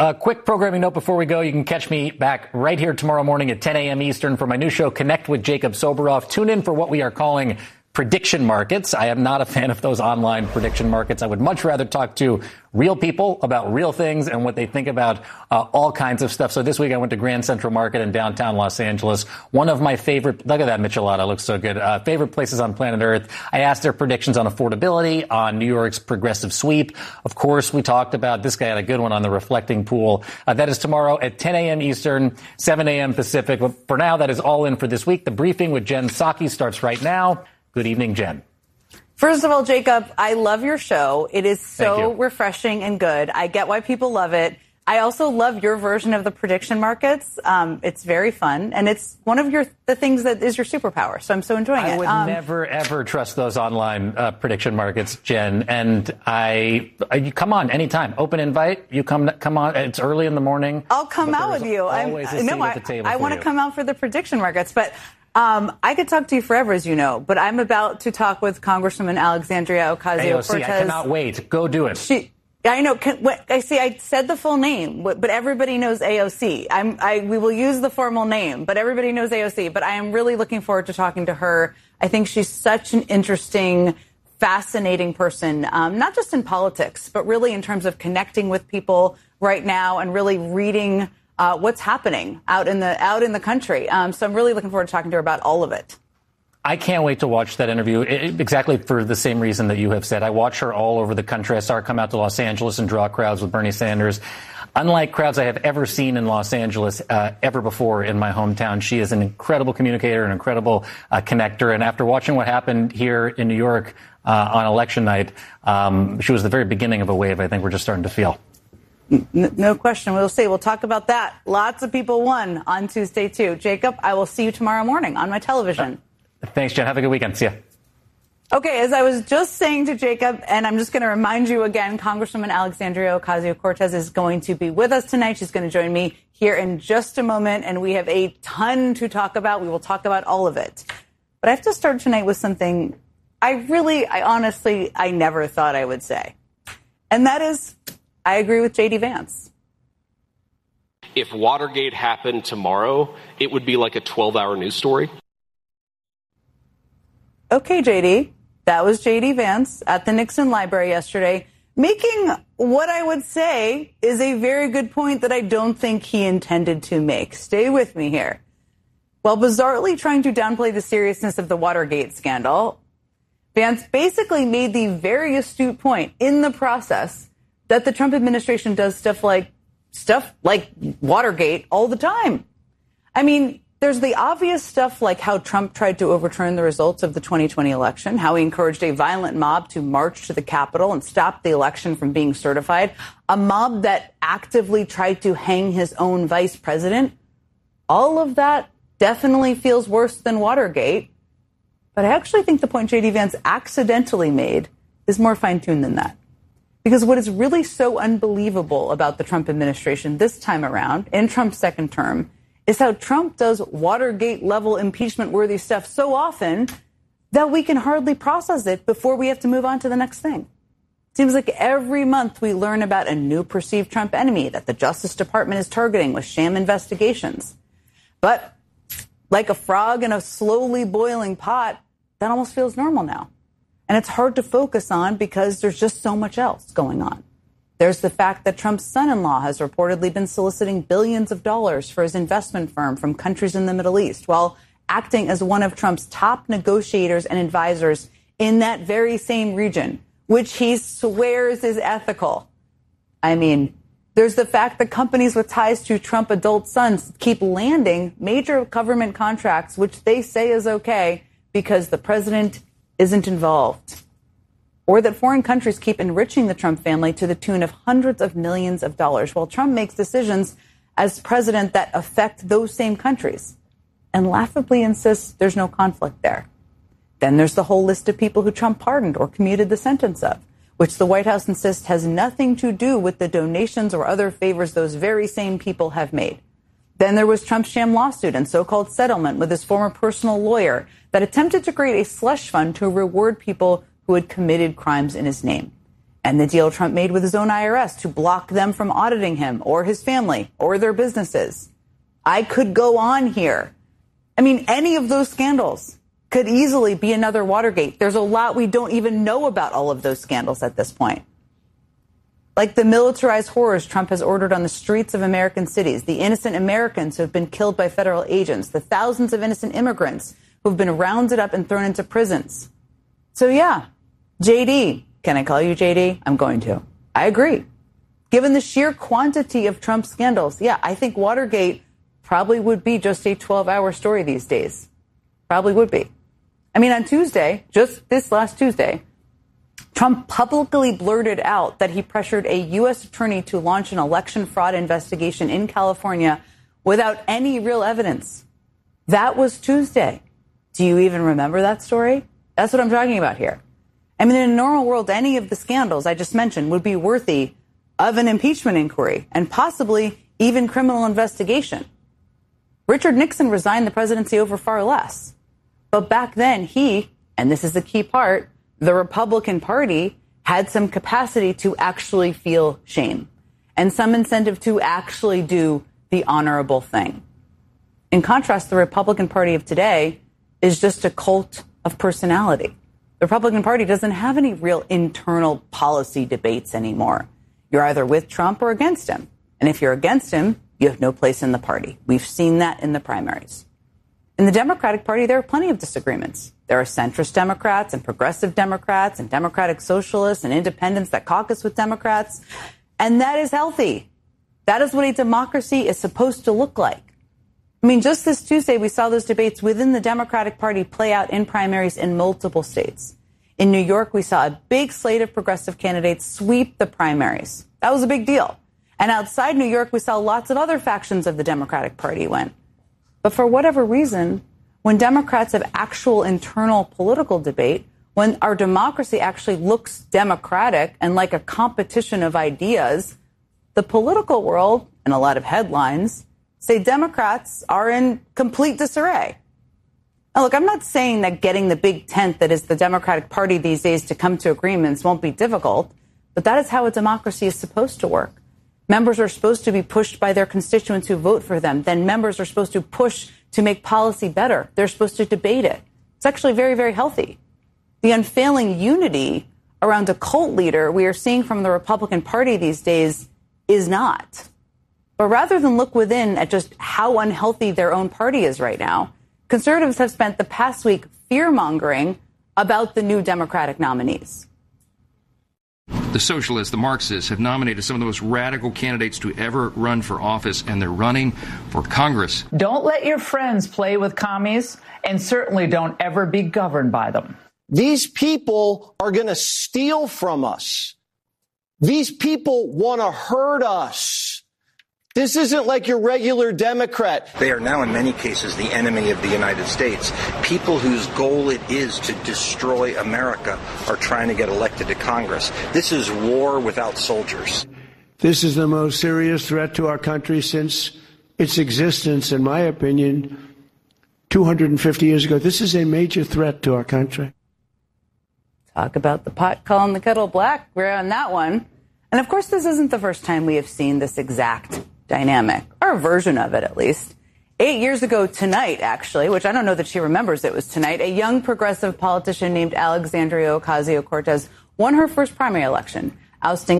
A quick programming note before we go. You can catch me back right here tomorrow morning at 10 a.m. Eastern for my new show, Connect with Jacob Soboroff. Tune in for what we are calling prediction markets. I am not a fan of those online prediction markets. I would much rather talk to real people about real things and what they think about all kinds of stuff. So this week I went to Grand Central Market in downtown Los Angeles. One of my favorite, look at that michelada, looks so good, favorite places on planet Earth. I asked their predictions on affordability, on New York's progressive sweep. Of course, we talked about, this guy had a good one on the reflecting pool. That is tomorrow at 10 a.m. Eastern, 7 a.m. Pacific. But for now, that is all in for this week. The briefing with Jen Psaki starts right now. Good evening, Jen. First of all, Jacob, I love your show. It is so refreshing and good. I get why people love it. I also love your version of the prediction markets. It's very fun, and it's one of the things that is your superpower. So I'm so enjoying it. I would never, ever trust those online prediction markets, Jen. And you come on anytime. Open invite. You come on. It's early in the morning. I'll come out with you. Always a seat at the table. I want to come out for the prediction markets, but. I could talk to you forever, as you know, but I'm about to talk with Congresswoman Alexandria Ocasio-Cortez. AOC, I cannot wait. Go do it. I know. I said the full name, but everybody knows AOC. We will use the formal name, but everybody knows AOC. But I am really looking forward to talking to her. I think she's such an interesting, fascinating person, not just in politics, but really in terms of connecting with people right now and really reading what's happening out in the country. So I'm really looking forward to talking to her about all of it. I can't wait to watch that interview, exactly for the same reason that you have said. I watch her all over the country. I saw her come out to Los Angeles and draw crowds with Bernie Sanders. Unlike crowds I have ever seen in Los Angeles ever before in my hometown, she is an incredible communicator, an incredible connector. And after watching what happened here in New York on election night, she was the very beginning of a wave I think we're just starting to feel. No question. We'll see. We'll talk about that. Lots of people won on Tuesday, too. Jacob, I will see you tomorrow morning on my television. Thanks, Jen. Have a good weekend. See ya. Okay, as I was just saying to Jacob, and I'm just going to remind you again, Congresswoman Alexandria Ocasio-Cortez is going to be with us tonight. She's going to join me here in just a moment, and we have a ton to talk about. We will talk about all of it. But I have to start tonight with something I honestly never thought I would say. And that is, I agree with J.D. Vance. If Watergate happened tomorrow, it would be like a 12-hour news story. Okay, J.D., that was J.D. Vance at the Nixon Library yesterday, making what I would say is a very good point that I don't think he intended to make. Stay with me here. While bizarrely trying to downplay the seriousness of the Watergate scandal, Vance basically made the very astute point in the process that the Trump administration does stuff like Watergate all the time. I mean, there's the obvious stuff like how Trump tried to overturn the results of the 2020 election, how he encouraged a violent mob to march to the Capitol and stop the election from being certified, a mob that actively tried to hang his own vice president. All of that definitely feels worse than Watergate. But I actually think the point J.D. Vance accidentally made is more fine-tuned than that. Because what is really so unbelievable about the Trump administration this time around, in Trump's second term, is how Trump does Watergate-level impeachment-worthy stuff so often that we can hardly process it before we have to move on to the next thing. Seems like every month we learn about a new perceived Trump enemy that the Justice Department is targeting with sham investigations. But like a frog in a slowly boiling pot, that almost feels normal now. And it's hard to focus on because there's just so much else going on. There's the fact that Trump's son-in-law has reportedly been soliciting billions of dollars for his investment firm from countries in the Middle East while acting as one of Trump's top negotiators and advisors in that very same region, which he swears is ethical. I mean, there's the fact that companies with ties to Trump adult sons keep landing major government contracts, which they say is okay because the president isn't involved. Or that foreign countries keep enriching the Trump family to the tune of hundreds of millions of dollars while Trump makes decisions as president that affect those same countries and laughably insists there's no conflict there. Then there's the whole list of people who Trump pardoned or commuted the sentence of, which the White House insists has nothing to do with the donations or other favors those very same people have made. Then there was Trump's sham lawsuit and so-called settlement with his former personal lawyer that attempted to create a slush fund to reward people who had committed crimes in his name. and the deal Trump made with his own IRS to block them from auditing him or his family or their businesses. I could go on here. I mean, any of those scandals could easily be another Watergate. There's a lot we don't even know about all of those scandals at this point. Like the militarized horrors Trump has ordered on the streets of American cities, the innocent Americans who have been killed by federal agents, the thousands of innocent immigrants who have been rounded up and thrown into prisons. So yeah, JD, can I call you JD? I'm going to. I agree. Given the sheer quantity of Trump scandals, yeah, I think Watergate probably would be just a 12-hour story these days. Probably would be. I mean, on Tuesday, just this last Tuesday, Trump publicly blurted out that he pressured a U.S. attorney to launch an election fraud investigation in California without any real evidence. That was Tuesday. Do you even remember that story? That's what I'm talking about here. I mean, in a normal world, any of the scandals I just mentioned would be worthy of an impeachment inquiry and possibly even criminal investigation. Richard Nixon resigned the presidency over far less. But back then, he, and this is the key part, the Republican Party had some capacity to actually feel shame and some incentive to actually do the honorable thing. In contrast, the Republican Party of today is just a cult of personality. The Republican Party doesn't have any real internal policy debates anymore. You're either with Trump or against him. And if you're against him, you have no place in the party. We've seen that in the primaries. In the Democratic Party, there are plenty of disagreements. There are centrist Democrats and progressive Democrats and Democratic socialists and independents that caucus with Democrats. And that is healthy. That is what a democracy is supposed to look like. I mean, just this Tuesday, we saw those debates within the Democratic Party play out in primaries in multiple states. In New York, we saw a big slate of progressive candidates sweep the primaries. That was a big deal. And outside New York, we saw lots of other factions of the Democratic Party win. But for whatever reason, when Democrats have actual internal political debate, when our democracy actually looks democratic and like a competition of ideas, the political world, and a lot of headlines, say Democrats are in complete disarray. Now, look, I'm not saying that getting the big tent that is the Democratic Party these days to come to agreements won't be difficult, but that is how a democracy is supposed to work. Members are supposed to be pushed by their constituents who vote for them. Then members are supposed to push to make policy better. They're supposed to debate it. It's actually very, very healthy. The unfailing unity around a cult leader we are seeing from the Republican Party these days is not. But rather than look within at just how unhealthy their own party is right now, conservatives have spent the past week fear-mongering about the new Democratic nominees. The socialists, the Marxists, have nominated some of the most radical candidates to ever run for office, and they're running for Congress. Don't let your friends play with commies, and certainly don't ever be governed by them. These people are going to steal from us. These people want to hurt us. This isn't like your regular Democrat. They are now, in many cases, the enemy of the United States. People whose goal it is to destroy America are trying to get elected to Congress. This is war without soldiers. This is the most serious threat to our country since its existence, in my opinion, 250 years ago. This is a major threat to our country. Talk about the pot calling the kettle black. We're on that one. And of course, this isn't the first time we have seen this exact dynamic, or a version of it at least. 8 years ago tonight, actually, which I don't know that she remembers it was tonight, a young progressive politician named Alexandria Ocasio-Cortez won her first primary election, ousting